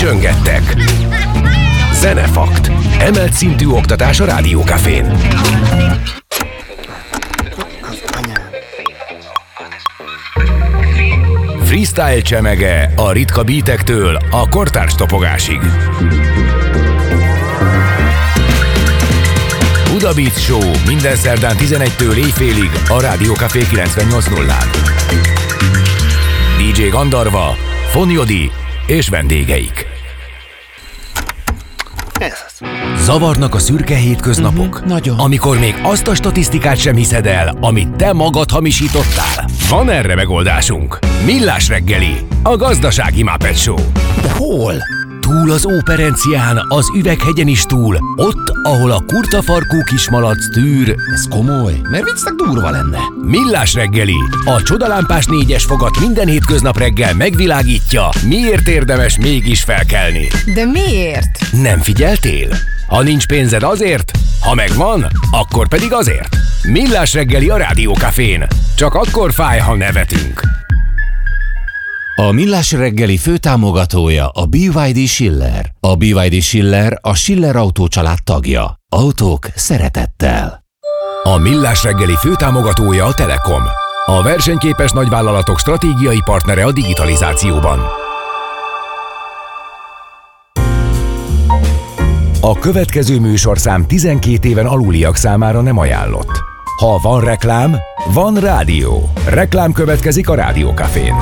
Csöngettek. Zenefakt. Emelt szintű oktatás a Rádió Cafén. Freestyle csemege a ritka beatektől a kortárs topogásig. Buda Beat Show minden szerdán 11-től éjfélig a Rádió Café 98.0-án. DJ Gandarva, Fonyodi és vendégeik. Zavarnak a szürke hétköznapok? Nagyon. Amikor még azt a statisztikát sem hiszed el, amit te magad hamisítottál? Van erre megoldásunk. Millás reggeli, a gazdasági Muppet Show. De hol? Túl az Óperencián, az Üveghegyen is túl, ott, ahol a kurtafarkú kismalac tűr. Ez komoly, mert viccnek durva lenne. Millás reggeli, a csodalámpás 4-es fogat minden hétköznap reggel megvilágítja, miért érdemes mégis felkelni. De miért? Nem figyeltél? Ha nincs pénzed azért, ha megvan, akkor pedig azért. Millás reggeli a Rádió Cafén. Csak akkor fáj, ha nevetünk. A Millás reggeli főtámogatója a BYD Schiller. A BYD Schiller a Schiller Autó család tagja. Autók szeretettel. A Millás reggeli főtámogatója a Telekom. A versenyképes nagyvállalatok stratégiai partnere a digitalizációban. A következő műsorszám 12 éven aluliak számára nem ajánlott. Ha van reklám, van rádió. Reklám következik a Rádió Cafén.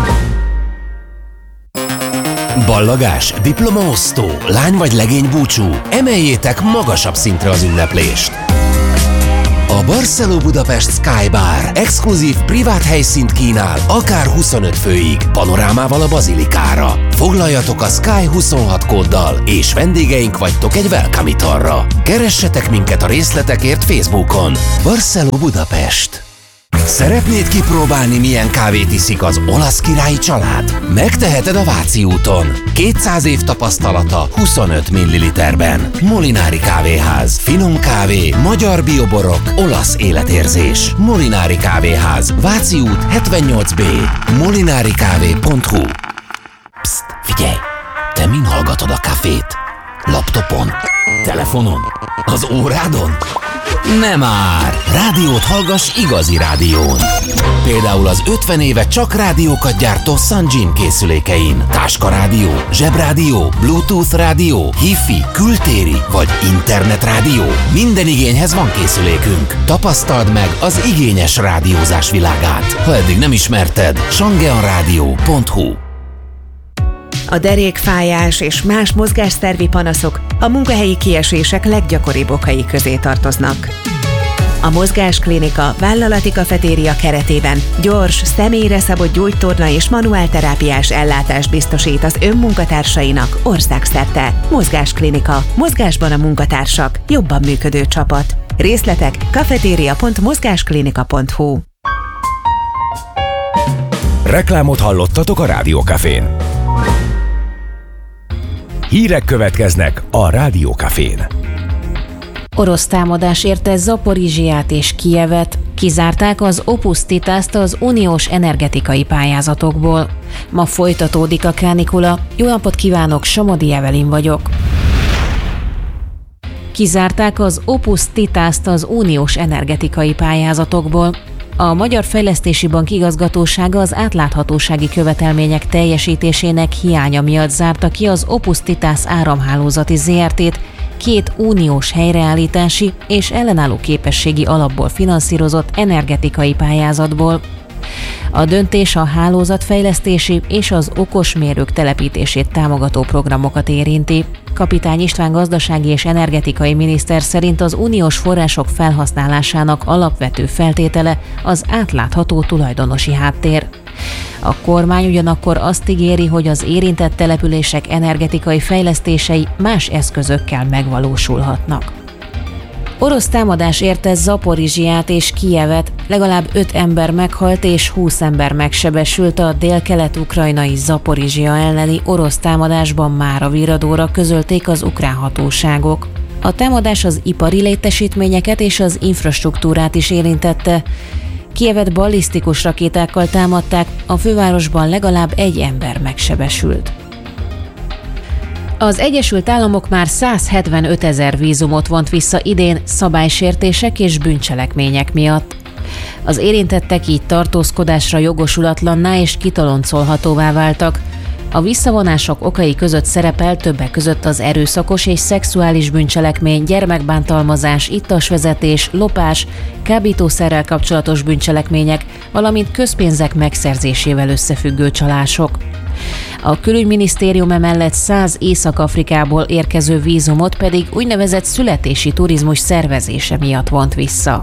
Ballagás, diplomaosztó, lány vagy legény búcsú, emeljétek magasabb szintre az ünneplést. A Barceló Budapest Sky Bar exkluzív privát helyszínt kínál, akár 25 főig, panorámával a bazilikára. Foglaljatok a Sky 26 kóddal, és vendégeink vagytok egy welcome italra. Keressetek minket a részletekért Facebookon. Barceló Budapest. Szeretnéd kipróbálni, milyen kávét iszik az olasz királyi család? Megteheted a Váci úton. 200 év tapasztalata 25 ml-ben. Molinári kávéház. Finom kávé, magyar bioborok, olasz életérzés. Molinári kávéház. Váci út 78B. molinarikávé.hu. Psst, figyelj! Te min hallgatod a kafét? Laptopon? Telefonon? Az órádon? Nem már! Rádiót hallgass igazi rádión! Például az 50 éve csak rádiókat gyártó Sunjin készülékein. Táskarádió, zsebrádió, Bluetooth rádió, Hi-Fi, kültéri vagy internetrádió. Minden igényhez van készülékünk. Tapasztald meg az igényes rádiózás világát. Ha eddig nem ismerted, shangeanradio.hu. A derékfájás és más mozgásszervi panaszok a munkahelyi kiesések leggyakoribb okai közé tartoznak. A Mozgásklinika vállalati kafetéria keretében gyors, személyre szabott gyógytorna és manuálterápiás ellátást biztosít az önmunkatársainak országszerte. Mozgásklinika. Mozgásban a munkatársak. Jobban működő csapat. Részletek kafeteria.mozgásklinika.hu. Reklámot hallottatok a Rádió Cafén. Hírek következnek a Rádió Cafén. Orosz támadás érte Zaporizsját és Kijevet, kizárták az Opus Titaszt az uniós energetikai pályázatokból. Ma folytatódik a kánikula. Jó napot kívánok, Somodi Evelin vagyok. Kizárták az Opus Titaszt az uniós energetikai pályázatokból. A Magyar Fejlesztési Bank igazgatósága az átláthatósági követelmények teljesítésének hiánya miatt zárta ki az Opus Titas áramhálózati ZRT-t 2 uniós helyreállítási és ellenálló képességi alapból finanszírozott energetikai pályázatból. A döntés a hálózatfejlesztési és az okosmérők telepítését támogató programokat érinti. Kapitány István gazdasági és energetikai miniszter szerint az uniós források felhasználásának alapvető feltétele az átlátható tulajdonosi háttér. A kormány ugyanakkor azt ígéri, hogy az érintett települések energetikai fejlesztései más eszközökkel megvalósulhatnak. Orosz támadás érte Zaporizsját és Kijevet, legalább 5 ember meghalt és 20 ember megsebesült a délkelet-ukrajnai Zaporizsja elleni orosz támadásban mára viradóra közölték az ukrán hatóságok. A támadás az ipari létesítményeket és az infrastruktúrát is érintette. Kijevet ballisztikus rakétákkal támadták, a fővárosban legalább 1 ember megsebesült. Az Egyesült Államok már 175 000 vízumot vont vissza idén szabálysértések és bűncselekmények miatt. Az érintettek így tartózkodásra jogosulatlanná és kitoloncolhatóvá váltak. A visszavonások okai között szerepel többek között az erőszakos és szexuális bűncselekmény, gyermekbántalmazás, ittasvezetés, lopás, kábítószerrel kapcsolatos bűncselekmények, valamint közpénzek megszerzésével összefüggő csalások. A külügyminisztérium emellett 100 Észak-Afrikából érkező vízumot pedig úgynevezett születési turizmus szervezése miatt vont vissza.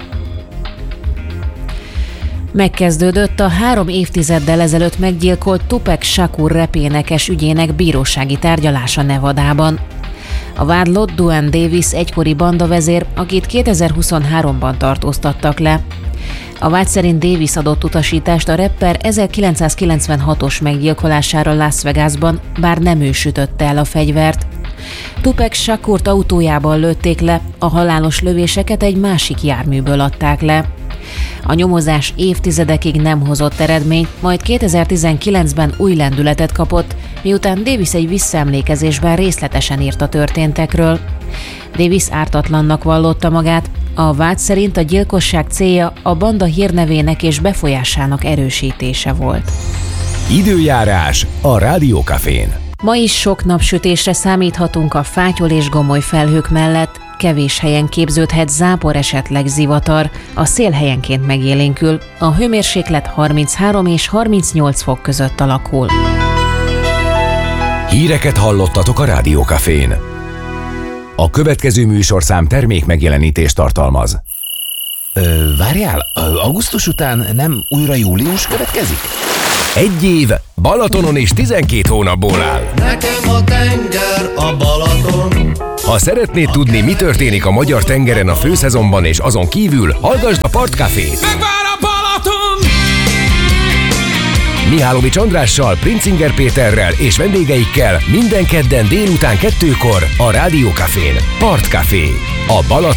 Megkezdődött a 3 évtizeddel ezelőtt meggyilkolt Tupac Shakur rapénekes ügyének bírósági tárgyalása Nevadában. A vádlott Duane Davis egykori bandavezér, akit 2023-ban tartóztattak le. A vád szerint Davis adott utasítást a rapper 1996-os meggyilkolására Las Vegasban, bár nem ő sütötte el a fegyvert. Tupac Shakurt autójában lőtték le, a halálos lövéseket egy másik járműből adták le. A nyomozás évtizedekig nem hozott eredményt, majd 2019-ben új lendületet kapott, miután Davis egy visszaemlékezésben részletesen írt a történtekről. Davis ártatlannak vallotta magát, a vád szerint a gyilkosság célja a banda hírnevének és befolyásának erősítése volt. Időjárás a Rádiókafén. Ma is sok napsütésre számíthatunk a fátyol és gomoly felhők mellett, kevés helyen képződhet zápor, esetleg zivatar, a szél helyenként megélénkül, a hőmérséklet 33 és 38 fok között alakul. Híreket hallottatok a Rádiókafén. A következő műsorszám termék megjelenítést tartalmaz. Várjál, augusztus után nem újra július következik? 1 év Balatonon és 12 hónapból áll. Nekem a tenger a Balaton. Ha szeretnéd tudni, mi történik a magyar tengeren a főszezonban és azon kívül, hallgasd a Partcafét. Megvár a Balaton! Mihálovics Andrással, Princinger Péterrel és vendégeikkel minden kedden délután 2-kor a Rádiókafén. Partcafé. A Balaton